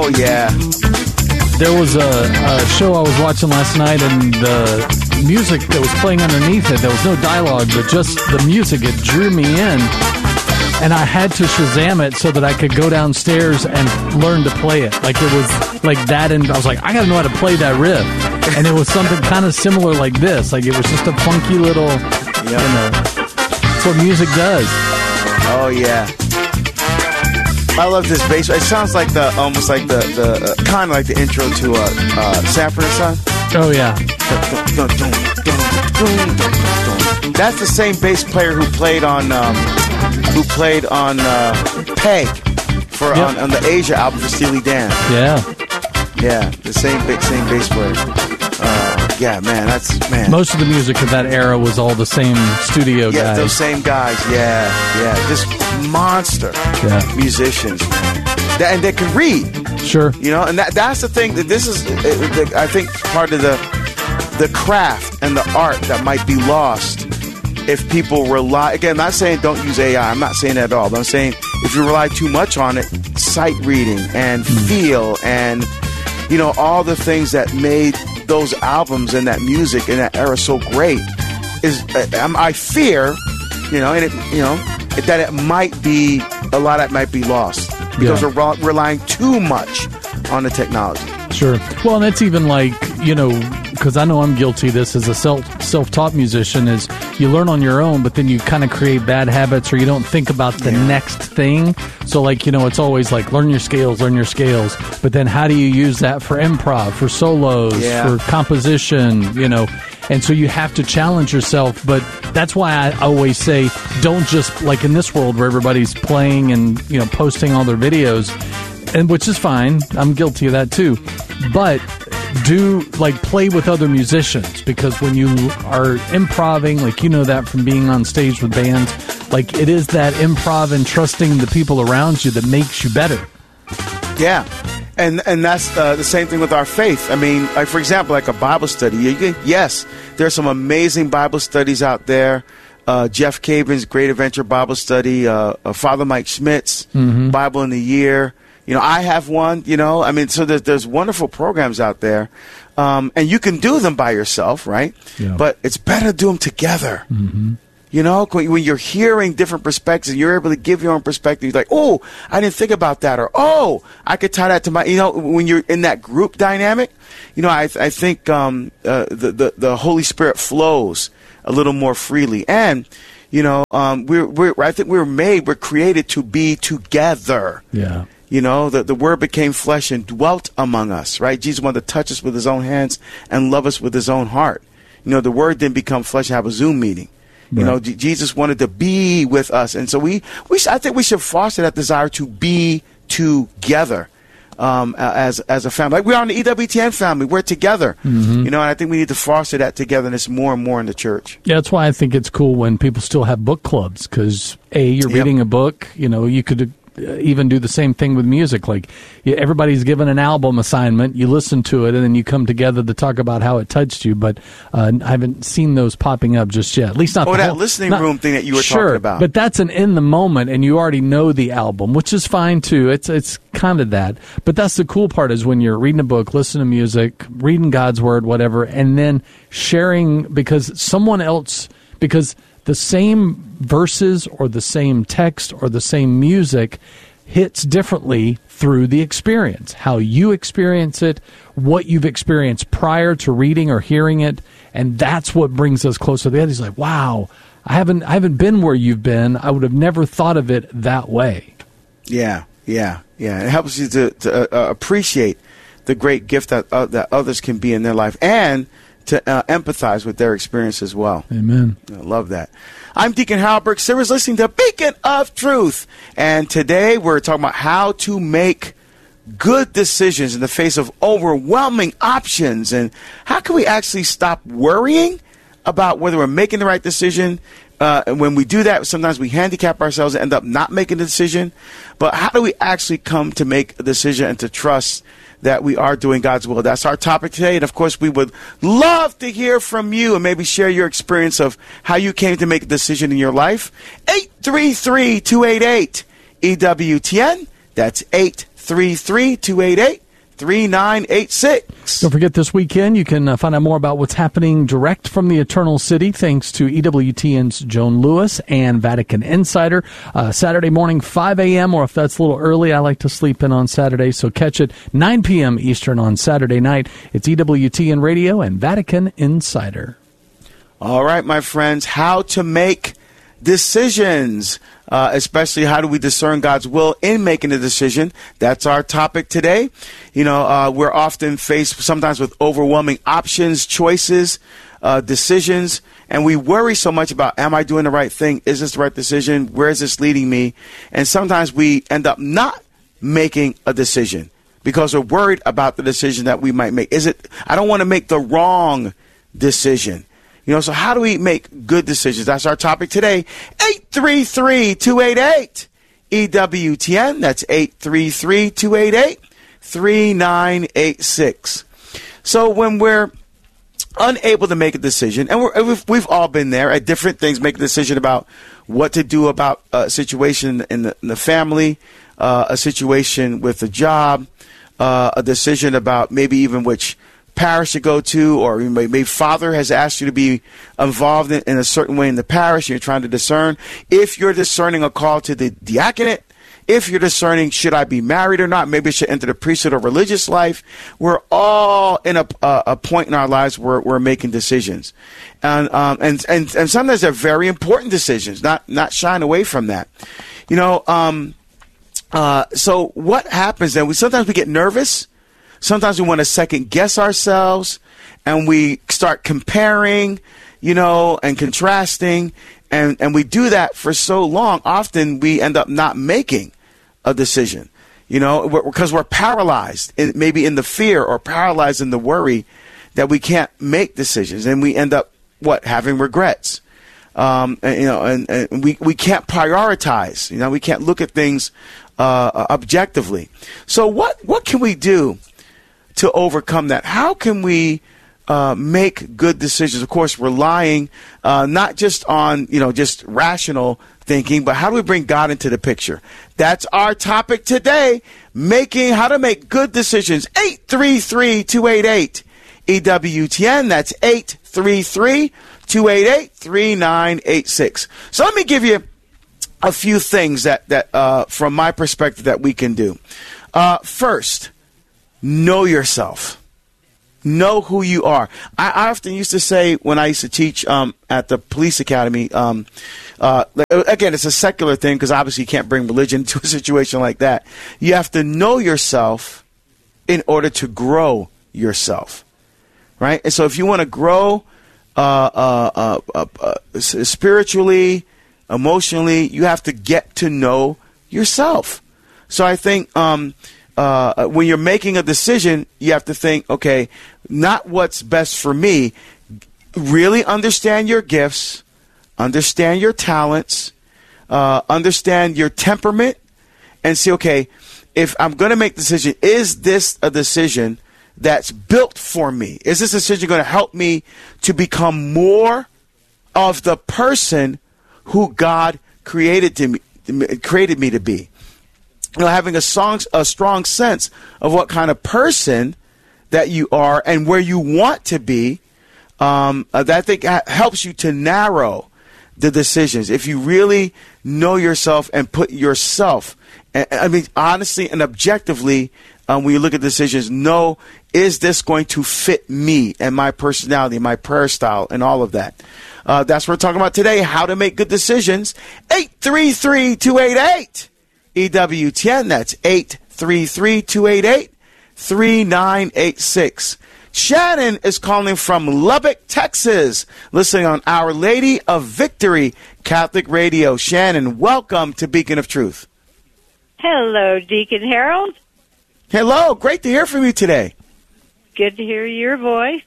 yeah. There was a show I was watching last night, and the music that was playing underneath it, there was no dialogue, but just the music, it drew me in. And I had to Shazam it so that I could go downstairs and learn to play it. Like, it was like that, and I was like, I got to know how to play that riff. And it was something kind of similar like this. Like, it was just a funky little, you know, that's what music does. Oh, yeah. I love this bass. It sounds like almost like the kind of like the intro to Sanford and Son. Oh, yeah. That's the same bass player who played on Peg for on the Asia album for Steely Dan. Yeah, the same bass player. Yeah, man. Most of the music of that era was all the same studio guys. Yeah, those same guys. Yeah, just monster musicians, man. And they can read. Sure. You know, and that's the thing. That this is, I think, part of the craft and the art that might be lost if people rely. Again, I'm not saying don't use AI. I'm not saying that at all. But I'm saying if you rely too much on it, sight reading and feel and, you know, all the things that made those albums and that music in that era so great is, I fear, you know, and it, you know, that it might be, a lot of it might be lost because we're relying too much on the technology. Sure. Well, and that's even like, you know, because I know I'm guilty of this as a self-taught musician, is you learn on your own, but then you kind of create bad habits or you don't think about the next thing. So, like, you know, it's always like learn your scales. But then how do you use that for improv, for solos, for composition, you know? And so you have to challenge yourself. But that's why I always say don't just, like in this world where everybody's playing and, you know, posting all their videos, and which is fine. I'm guilty of that too. But do, like, play with other musicians, because when you are improving, like, you know that from being on stage with bands, like, it is that improv and trusting the people around you that makes you better. Yeah. And that's the same thing with our faith. I mean, like, for example, like a Bible study. Yes, there's some amazing Bible studies out there. Jeff Cavins' Great Adventure Bible Study, Father Mike Schmidt's Bible in the Year. You know, I have one, you know. I mean, so there's wonderful programs out there. And you can do them by yourself, right? Yeah. But it's better to do them together. Mm-hmm. You know, when you're hearing different perspectives, you're able to give your own perspective. You're like, oh, I didn't think about that. Or, oh, I could tie that to my, you know, when you're in that group dynamic, you know, I think the Holy Spirit flows a little more freely. And, you know, I think we're created to be together. Yeah. You know, the Word became flesh and dwelt among us, right? Jesus wanted to touch us with his own hands and love us with his own heart. You know, the Word didn't become flesh and have a Zoom meeting. You know, Jesus wanted to be with us. And so I think we should foster that desire to be together as a family. Like we are in the EWTN family. We're together. Mm-hmm. You know, and I think we need to foster that togetherness more and more in the church. Yeah, that's why I think it's cool when people still have book clubs, because, you're reading a book. You know, you could even do the same thing with music. Like, everybody's given an album assignment, you listen to it, and then you come together to talk about how it touched you. But I haven't seen those popping up just yet. At least not that listening room thing that you were talking about. But that's an in the moment, and you already know the album, which is fine too. It's kind of that. But that's the cool part, is when you're reading a book, listening to music, reading God's Word, whatever, and then sharing, because the same verses or the same text or the same music hits differently through the experience. How you experience it, what you've experienced prior to reading or hearing it, and that's what brings us closer to the end. He's like, wow, I haven't been where you've been. I would have never thought of it that way. Yeah. It helps you to appreciate the great gift that others can be in their life, and to empathize with their experience as well. Amen. I love that. I'm Deacon Harold Burke Sivers, listening to Beacon of Truth. And today we're talking about how to make good decisions in the face of overwhelming options. And how can we actually stop worrying about whether we're making the right decision? And when we do that, sometimes we handicap ourselves and end up not making the decision. But how do we actually come to make a decision and to trust that we are doing God's will? That's our topic today. And, of course, we would love to hear from you and maybe share your experience of how you came to make a decision in your life. 833-288-EWTN. That's 833-288-EWTN. 833-288-3986. Don't forget, this weekend you can find out more about what's happening direct from the Eternal City thanks to EWTN's Joan Lewis and Vatican Insider. Saturday morning, 5 a.m., or if that's a little early, I like to sleep in on Saturday, so catch it 9 p.m. Eastern on Saturday night. It's EWTN Radio and Vatican Insider. All right, my friends, how to make decisions, especially how do we discern God's will in making a decision. That's our topic today. We're often faced sometimes with overwhelming options, choices, decisions, and we worry so much about, am I doing the right thing? Is this the right decision? Where is this leading me? And sometimes we end up not making a decision because we're worried about the decision that we might make. I don't want to make the wrong decision. So how do we make good decisions? That's our topic today. 833-288-EWTN. That's 833-288-3986. So when we're unable to make a decision, and we've all been there at different things, make a decision about what to do about a situation in the family, a situation with a job, a decision about maybe even which parish to go to, or maybe father has asked you to be involved in a certain way in the parish. You're trying to discern if you're discerning a call to the diaconate, if you're discerning should I be married or not, maybe I should enter the priesthood or religious life. We're all in a point in our lives where we're making decisions, and sometimes they're very important decisions. Not shying away from that, So what happens then? Sometimes we get nervous. Sometimes we want to second guess ourselves, and we start comparing, and contrasting, and we do that for so long. Often we end up not making a decision, because we're paralyzed, maybe in the fear or paralyzed in the worry that we can't make decisions, and we end up having regrets. And we can't prioritize. We can't look at things objectively. So what can we do to overcome that? How can we make good decisions? Of course, relying not just on just rational thinking, but how do we bring God into the picture? That's our topic today: how to make good decisions. 833-288-EWTN. That's 833-288-3986. So let me give you a few things that from my perspective that we can do. First, know yourself. Know who you are. I often used to say when I used to teach at the police academy, again, it's a secular thing because obviously you can't bring religion to a situation like that. You have to know yourself in order to grow yourself, right? And so if you want to grow spiritually, emotionally, you have to get to know yourself. So I think when you're making a decision, you have to think, okay, not what's best for me. Really understand your gifts, understand your talents, understand your temperament, and see, okay, if I'm going to make a decision, is this a decision that's built for me? Is this decision going to help me to become more of the person who God created me to be? Having a strong sense of what kind of person that you are and where you want to be, that I think helps you to narrow the decisions. If you really know yourself and put yourself, honestly and objectively, when you look at decisions, know, is this going to fit me and my personality, my prayer style, and all of that? That's what we're talking about today, how to make good decisions. 833-288-EWTN. That's 833-288-3986. Shannon is calling from Lubbock, Texas, listening on Our Lady of Victory Catholic Radio. Shannon, welcome to Beacon of Truth. Hello, Deacon Harold. Hello, great to hear from you today. Good to hear your voice.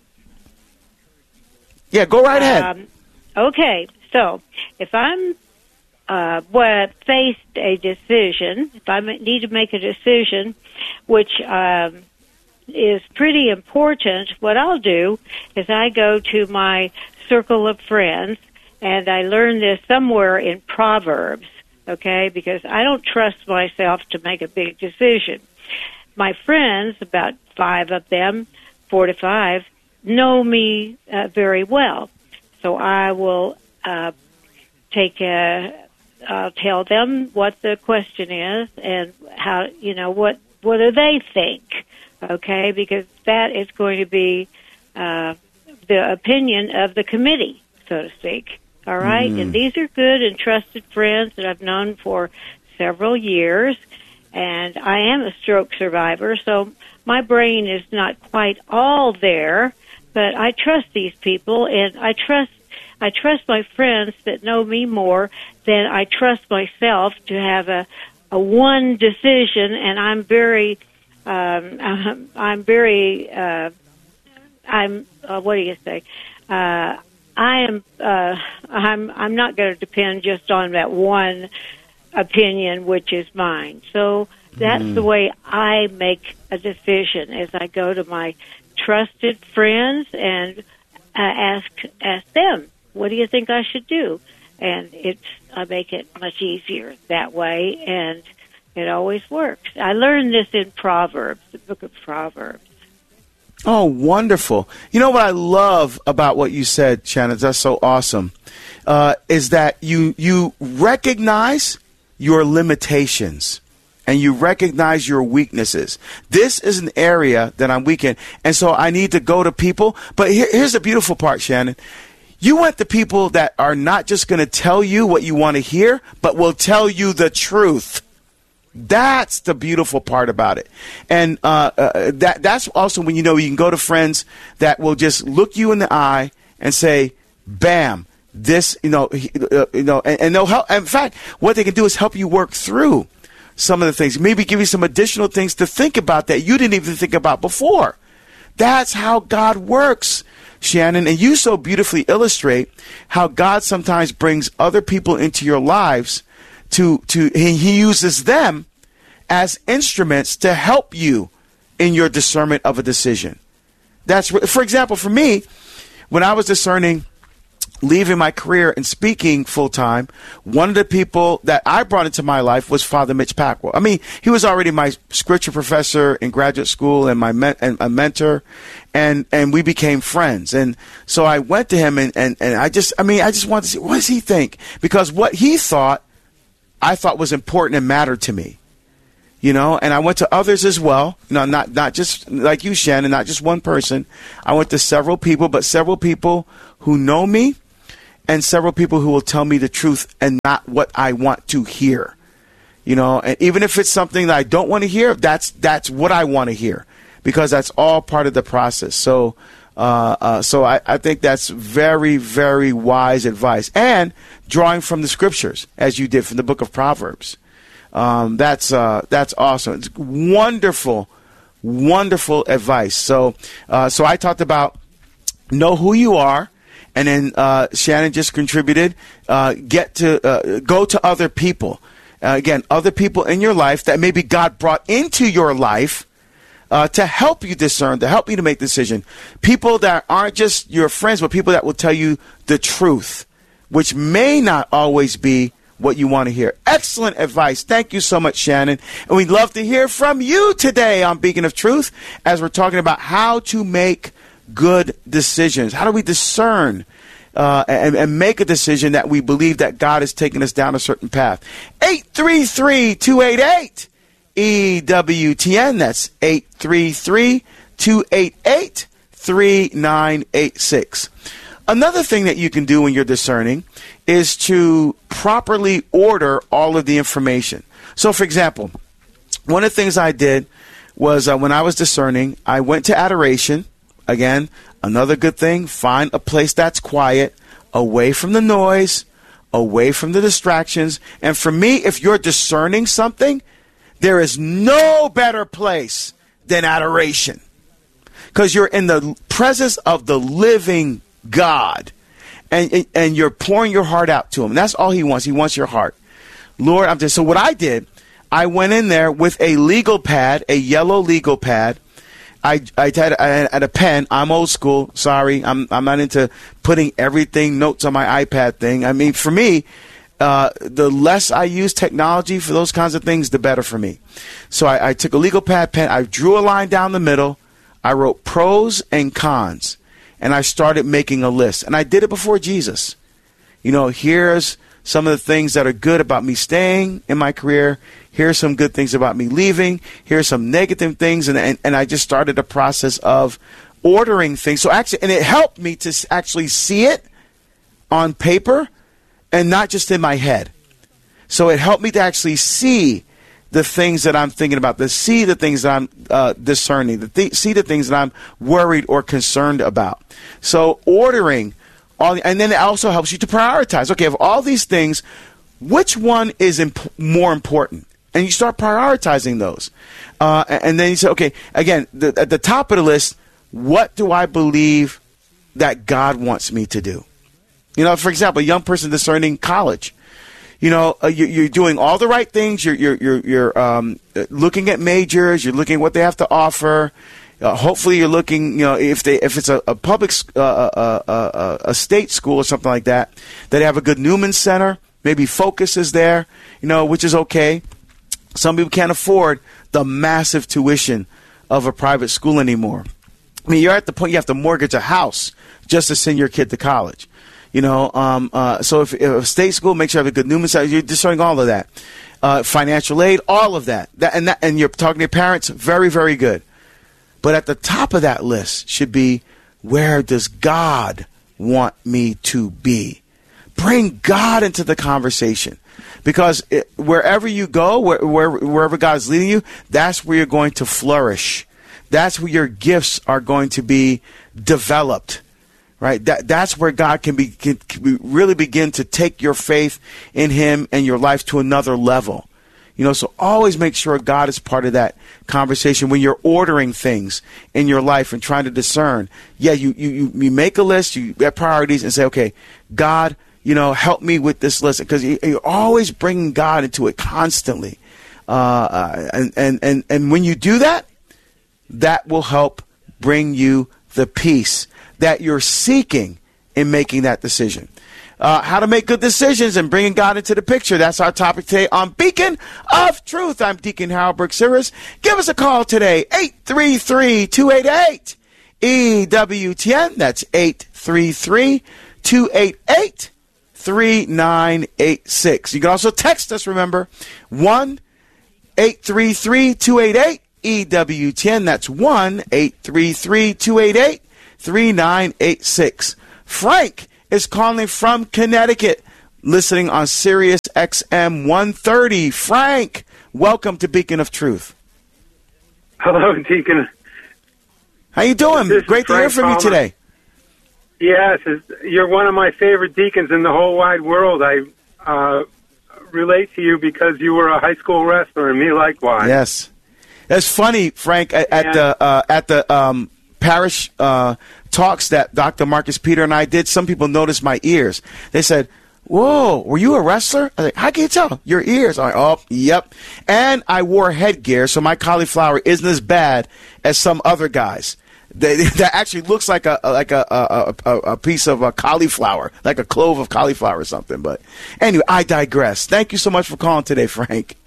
Yeah, go right ahead. Okay, so if I'm faced a decision, if I need to make a decision, which is pretty important, what I'll do is I go to my circle of friends, and I learned this somewhere in Proverbs, okay, because I don't trust myself to make a big decision. My friends, about 5 of them, 4 to 5, know me very well. So I will I'll tell them what the question is and how, what do they think, okay, because that is going to be the opinion of the committee, so to speak, all right? And these are good and trusted friends that I've known for several years, and I am a stroke survivor, so my brain is not quite all there, but I trust these people, and I trust my friends that know me more than I trust myself to have a one decision, and I'm what do you say? I'm not going to depend just on that one opinion, which is mine. So that's the way I make a decision, as I go to my trusted friends and ask them, what do you think I should do? And I make it much easier that way, and it always works. I learned this in Proverbs, the book of Proverbs. Oh, wonderful. You know what I love about what you said, Shannon, that's so awesome, is that you recognize your limitations and you recognize your weaknesses. This is an area that I'm weak in, and so I need to go to people. But here's the beautiful part, Shannon. You want the people that are not just going to tell you what you want to hear, but will tell you the truth. That's the beautiful part about it. And that's also when you can go to friends that will just look you in the eye and say, bam, this, and they'll help. In fact, what they can do is help you work through some of the things, maybe give you some additional things to think about that you didn't even think about before. That's how God works, Shannon. And you so beautifully illustrate how God sometimes brings other people into your lives he uses them as instruments to help you in your discernment of a decision. For example, for me, when I was discerning leaving my career and speaking full time, one of the people that I brought into my life was Father Mitch Packwell. I mean, he was already my scripture professor in graduate school and a mentor, and we became friends. And so I went to him and I just wanted to see, what does he think? Because what he thought, I thought was important and mattered to me, and I went to others as well, not just like you, Shannon, not just one person. I went to several people, but several people who know me and several people who will tell me the truth and not what I want to hear, and even if it's something that I don't want to hear, that's what I want to hear, because that's all part of the process. So I think that's very, very wise advice, and drawing from the scriptures, as you did from the book of Proverbs. That's awesome. It's wonderful, wonderful advice. So I talked about know who you are, and then Shannon just contributed. Go to other people. Again, other people in your life that maybe God brought into your life to help you discern, to help you to make decision. People that aren't just your friends, but people that will tell you the truth, which may not always be what you want to hear. Excellent advice. Thank you so much, Shannon. And we'd love to hear from you today on Beacon of Truth, as we're talking about how to make good decisions. How do we discern and make a decision that we believe that God is taking us down a certain path? 833-288-EWTN. That's 833-288-3986. Another thing that you can do when you're discerning is to properly order all of the information. So, for example, one of the things I did was when I was discerning, I went to adoration. Again, another good thing, find a place that's quiet, away from the noise, away from the distractions. And for me, if you're discerning something, there is no better place than adoration, because you're in the presence of the living God, and you're pouring your heart out to him. And that's all he wants. He wants your heart. Lord, so what I did, I went in there with a legal pad, a yellow legal pad. I had a pen. I'm old school. Sorry, I'm not into putting everything notes on my iPad thing. I mean, for me, the less I use technology for those kinds of things, the better for me. So I took a legal pad, pen, I drew a line down the middle, I wrote pros and cons, and I started making a list. And I did it before Jesus. Here's some of the things that are good about me staying in my career. Here's some good things about me leaving. Here's some negative things. And I just started a process of ordering things. So actually, and it helped me to actually see it on paper and not just in my head. So it helped me to actually see the things that I'm thinking about, to see the things that I'm discerning, see the things that I'm worried or concerned about. So ordering and then it also helps you to prioritize. Okay, of all these things, which one is more important? And you start prioritizing those. And then you say, okay, again, at the top of the list, what do I believe that God wants me to do? For example, a young person discerning college. You're doing all the right things. You're looking at majors. You're looking at what they have to offer. Hopefully, you're looking. If it's a public a state school or something like that, they have a good Newman Center. Maybe Focus is there. Which is okay. Some people can't afford the massive tuition of a private school anymore. I mean, you're at the point you have to mortgage a house just to send your kid to college. So if a state school, make sure you have a good Newman Center. You're discerning all of that. Financial aid, all of that. And you're talking to your parents, very, very good. But at the top of that list should be, where does God want me to be? Bring God into the conversation. Because wherever you go, wherever God's leading you, that's where you're going to flourish. That's where your gifts are going to be developed. Right? That's where God can really begin to take your faith in Him and your life to another level. So always make sure God is part of that conversation when you're ordering things in your life and trying to discern. Yeah, you make a list, you have priorities, and say, okay, God, help me with this list, because you're always bringing God into it constantly. And when you do that, that will help bring you the peace that you're seeking in making that decision. How to make good decisions and bringing God into the picture. That's our topic today on Beacon of Truth. I'm Deacon Harold Brooks-Siris. Give us a call today, 833-288-EWTN. That's 833-288-3986. You can also text us, remember, 1-833-288-EWTN. That's 1-833-288-3986. Frank is calling from Connecticut, listening on Sirius XM 130. Frank, welcome to Beacon of Truth. Hello, Deacon. How you doing? Great to hear from you today. Yes, you're one of my favorite deacons in the whole wide world. I relate to you because you were a high school wrestler, and me likewise. Yes, that's funny, Frank. At the parish talks that Dr. Marcus Peter and I did, some people noticed my ears. They said, "Whoa, were you a wrestler?" I was like, "How can you tell? Your ears." I'm like, "Oh, yep." And I wore headgear, so my cauliflower isn't as bad as some other guys. That actually looks like a piece of cauliflower, like a clove of cauliflower or something. But anyway, I digress. Thank you so much for calling today, Frank.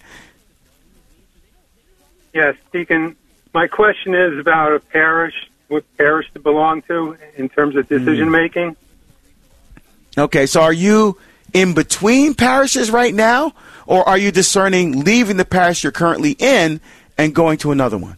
Yes, Deacon. My question is about a parish, what parish to belong to in terms of decision making. Okay, so are you in between parishes right now, or are you discerning leaving the parish you're currently in and going to another one?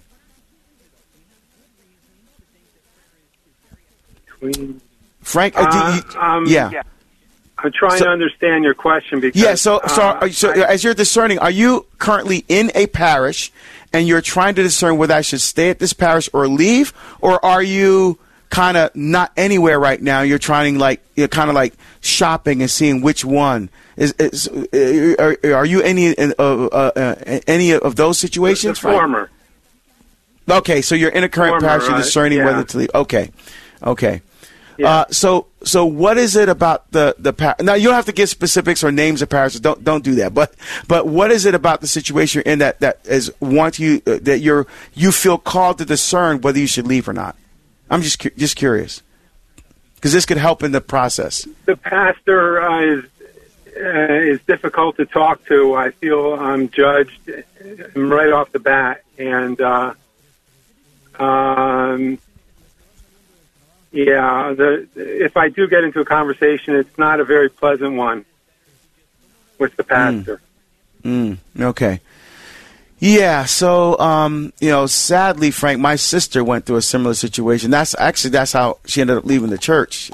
Frank, yeah. I'm trying to understand your question because So as you're discerning, are you currently in a parish and you're trying to discern whether I should stay at this parish or leave, or are you kind of not anywhere right now? You're trying kind of like shopping and seeing which one are you any of those situations? The former. Okay, so you're in a current parish, you're discerning whether to leave. Okay. Yeah. So what is it about the parish? Now, you don't have to give specifics or names of parishes. Don't do that. But what is it about the situation you're in that is that you feel called to discern whether you should leave or not? I'm just curious, because this could help in the process. The pastor is difficult to talk to. I feel I'm judged right off the bat, and if I do get into a conversation, it's not a very pleasant one with the pastor. Okay. Yeah, so, sadly, Frank, my sister went through a similar situation. That's how she ended up leaving the church.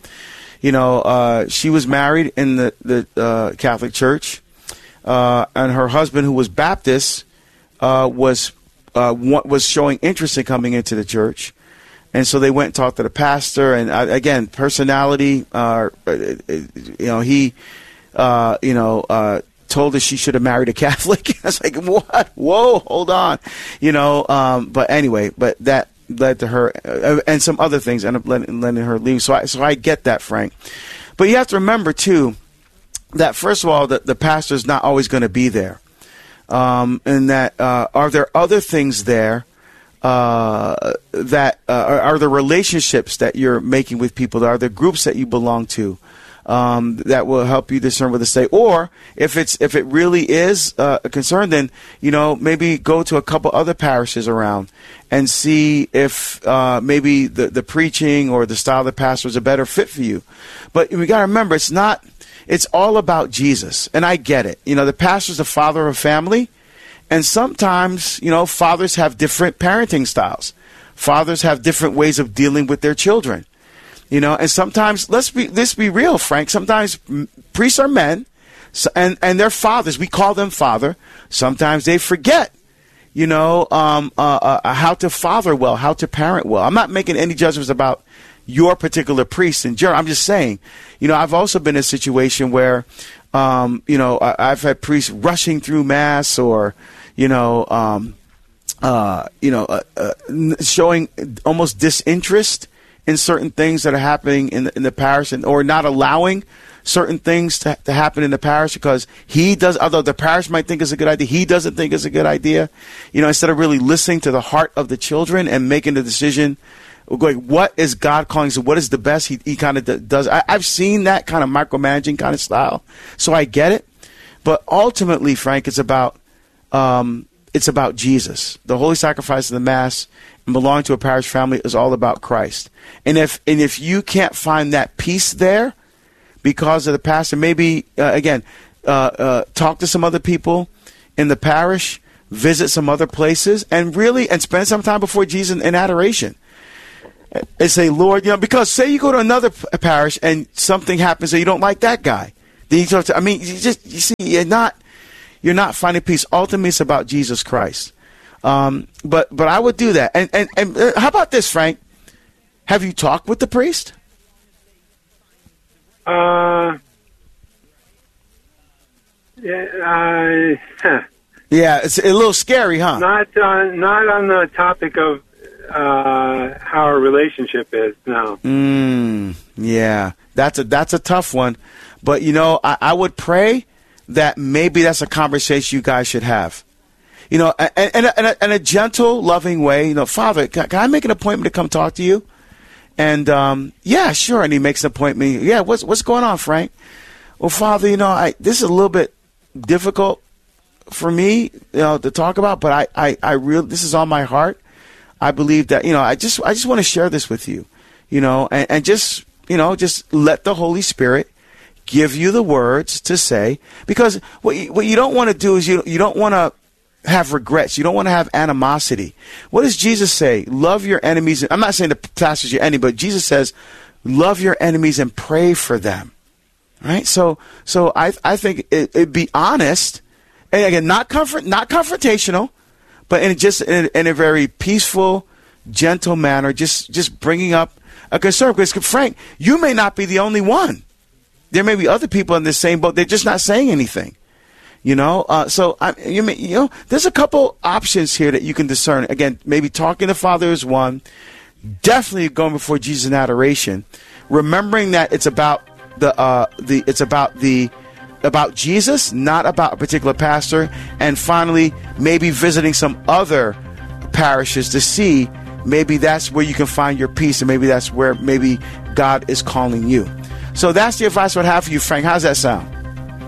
She was married in the Catholic Church, and her husband, who was Baptist, was showing interest in coming into the church. And so they went and talked to the pastor, and again, personality, he told her she should have married a Catholic. I was like, what? Whoa, hold on. But anyway, but that led to her, and some other things ended up letting her leave. So I get that, Frank. But you have to remember, too, that first of all, the pastor's not always going to be there. And that, are there other things there that are the relationships that you're making with people? Are there groups that you belong to that will help you discern what to say? Or if it really is a concern, then maybe go to a couple other parishes around and see if maybe the preaching or the style of the pastor is a better fit for you. But we got to remember, it's all about Jesus, and I get it. The pastor's the father of a family. And sometimes, fathers have different parenting styles. Fathers have different ways of dealing with their children. And sometimes, let's be real, Frank. Sometimes priests are men, and they're fathers. We call them father. Sometimes they forget, how to father well, how to parent well. I'm not making any judgments about your particular priest in general. I'm just saying, I've also been in a situation where, I've had priests rushing through mass or, showing almost disinterest in certain things that are happening in the parish, or not allowing certain things to happen in the parish because although the parish might think it's a good idea, he doesn't think it's a good idea. Instead of really listening to the heart of the children and making the decision, going, what is God calling? So what is the best? He kind of does. I've seen that kind of micromanaging kind of style, so I get it. But ultimately, Frank, it's about Jesus. The holy sacrifice of the Mass and belonging to a parish family is all about Christ. And if you can't find that peace there because of the pastor, maybe talk to some other people in the parish, visit some other places, and spend some time before Jesus in adoration. And say, Lord, because say you go to another parish and something happens that you don't like that guy. Then you're not finding peace. Ultimately, it's about Jesus Christ. But I would do that. And how about this, Frank? Have you talked with the priest? Yeah, it's a little scary, huh? Not on the topic of how our relationship is. No. Yeah, that's a tough one. But I would pray that maybe that's a conversation you guys should have. In a gentle, loving way. Father, can I make an appointment to come talk to you? And yeah, sure. And he makes an appointment. Yeah, what's going on, Frank? Well, Father, this is a little bit difficult for me, to talk about. But I really, this is on my heart. I believe that I just want to share this with you, and just let the Holy Spirit give you the words to say, because what you don't want to do is you don't want to have regrets. You don't want to have animosity. What does Jesus say? Love your enemies. I'm not saying the pastor's your enemy, but Jesus says, love your enemies and pray for them. Right? So I think it'd be honest, and again, not confrontational, but in a very peaceful, gentle manner, just bringing up a concern. Because Frank, you may not be the only one. There may be other people in the same boat. They're just not saying anything. So there's a couple options here that you can discern. Again, maybe talking to Father is one. Definitely going before Jesus in adoration, remembering that it's about about Jesus, not about a particular pastor. And finally, maybe visiting some other parishes to see maybe that's where you can find your peace, and maybe that's where maybe God is calling you. So that's the advice I would have for you, Frank. How's that sound?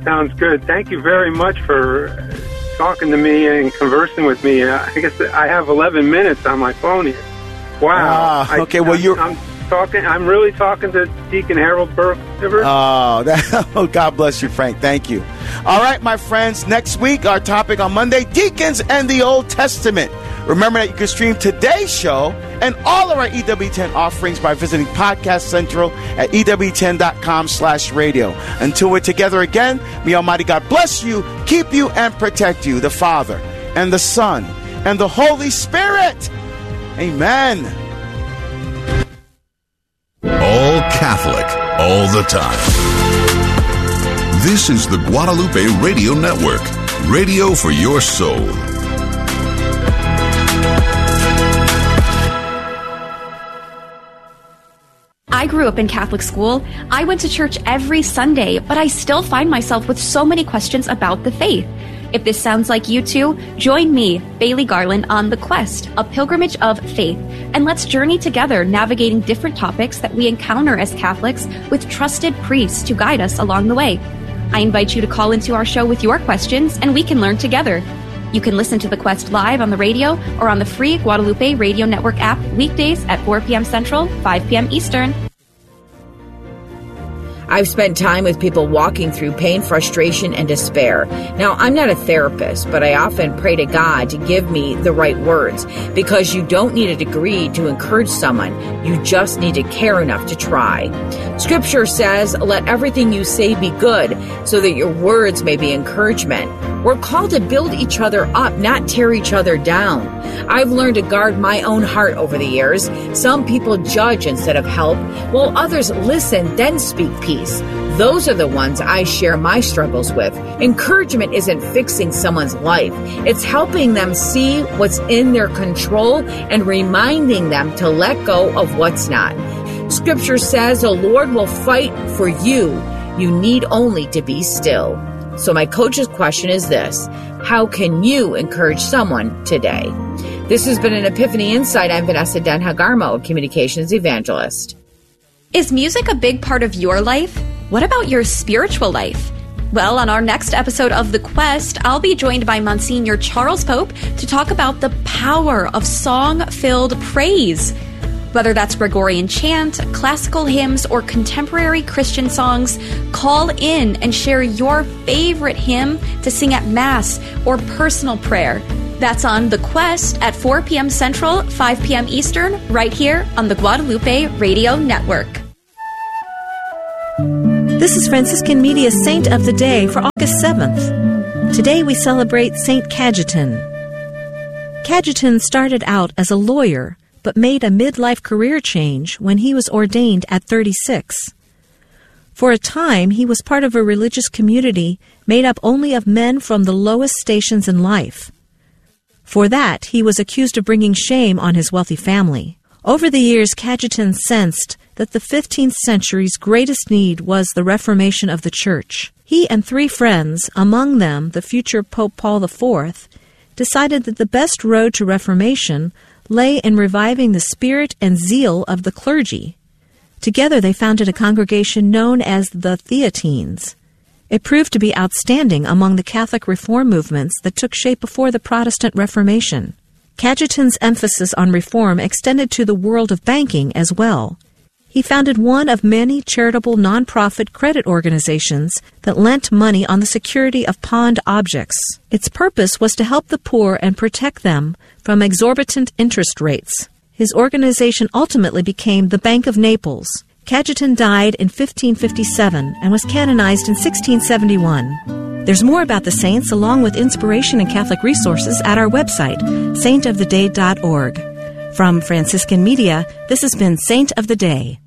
sounds good. Thank you very much for talking to me and conversing with me. I guess I have 11 minutes on my phone here. Wow. Okay, I'm really talking to Deacon Harold Burke Rivers. Oh, God bless you, Frank. Thank you. All right, my friends. Next week, our topic on Monday, Deacons and the Old Testament. Remember that you can stream today's show and all of our EWTN offerings by visiting Podcast Central at EWTN.com/radio. Until we're together again, may Almighty God bless you, keep you, and protect you, the Father and the Son and the Holy Spirit. Amen. All Catholic, all the time. This is the Guadalupe Radio Network, radio for your soul. I grew up in Catholic school. I went to church every Sunday, but I still find myself with so many questions about the faith. If this sounds like you too, join me, Bailey Garland, on The Quest, a pilgrimage of faith, and let's journey together navigating different topics that we encounter as Catholics with trusted priests to guide us along the way. I invite you to call into our show with your questions, and we can learn together. You can listen to The Quest live on the radio or on the free Guadalupe Radio Network app weekdays at 4 p.m. Central, 5 p.m. Eastern. I've spent time with people walking through pain, frustration, and despair. Now, I'm not a therapist, but I often pray to God to give me the right words, because you don't need a degree to encourage someone. You just need to care enough to try. Scripture says, let everything you say be good, so that your words may be encouragement. We're called to build each other up, not tear each other down. I've learned to guard my own heart over the years. Some people judge instead of help, while others listen, then speak peace. Those are the ones I share my struggles with. Encouragement isn't fixing someone's life. It's helping them see what's in their control and reminding them to let go of what's not. Scripture says the Lord will fight for you. You need only to be still. So my coach's question is this: how can you encourage someone today? This has been an Epiphany Insight. I'm Vanessa Denhagarmo, a communications evangelist. Is music a big part of your life? What about your spiritual life? Well, on our next episode of The Quest, I'll be joined by Monsignor Charles Pope to talk about the power of song-filled praise. Whether that's Gregorian chant, classical hymns, or contemporary Christian songs, call in and share your favorite hymn to sing at Mass or personal prayer. That's on The Quest at 4 p.m. Central, 5 p.m. Eastern, right here on the Guadalupe Radio Network. This is Franciscan Media's Saint of the Day for August 7th. Today we celebrate Saint Cajetan. Cajetan started out as a lawyer, but made a midlife career change when he was ordained at 36. For a time, he was part of a religious community made up only of men from the lowest stations in life. For that, he was accused of bringing shame on his wealthy family. Over the years, Cajetan sensed that the 15th century's greatest need was the reformation of the Church. He and 3 friends, among them the future Pope Paul IV, decided that the best road to reformation lay in reviving the spirit and zeal of the clergy. Together they founded a congregation known as the Theatines. It proved to be outstanding among the Catholic reform movements that took shape before the Protestant Reformation. Cajetan's emphasis on reform extended to the world of banking as well. He founded one of many charitable nonprofit credit organizations that lent money on the security of pawned objects. Its purpose was to help the poor and protect them from exorbitant interest rates. His organization ultimately became the Bank of Naples. Cajetan died in 1557 and was canonized in 1671. There's more about the saints along with inspiration and Catholic resources at our website, saintoftheday.org. From Franciscan Media, this has been Saint of the Day.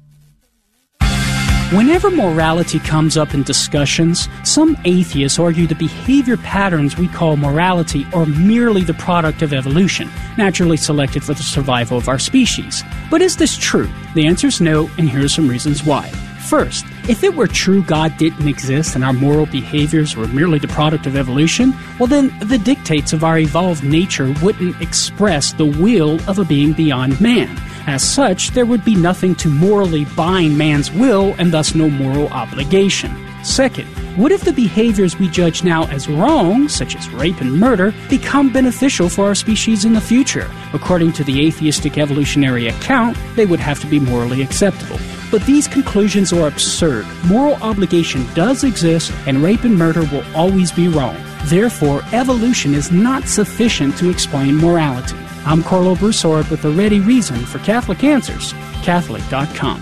Whenever morality comes up in discussions, some atheists argue the behavior patterns we call morality are merely the product of evolution, naturally selected for the survival of our species. But is this true? The answer is no, and here are some reasons why. First, if it were true God didn't exist and our moral behaviors were merely the product of evolution, well then the dictates of our evolved nature wouldn't express the will of a being beyond man. As such, there would be nothing to morally bind man's will and thus no moral obligation. Second, what if the behaviors we judge now as wrong, such as rape and murder, become beneficial for our species in the future? According to the atheistic evolutionary account, they would have to be morally acceptable. But these conclusions are absurd. Moral obligation does exist, and rape and murder will always be wrong. Therefore, evolution is not sufficient to explain morality. I'm Carlo Broussard with the ready reason for Catholic Answers, Catholic.com.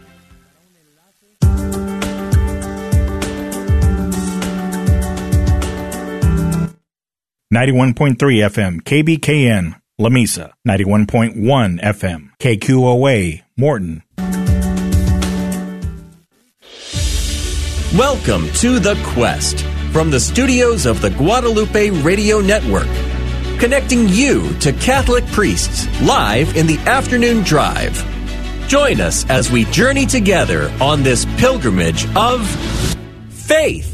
.3 FM, KBKN, Lamesa. 91.1 FM, KQOA, Morton. Welcome to The Quest from the studios of the Guadalupe Radio Network, connecting you to Catholic priests live in the afternoon drive. Join us as we journey together on this pilgrimage of faith.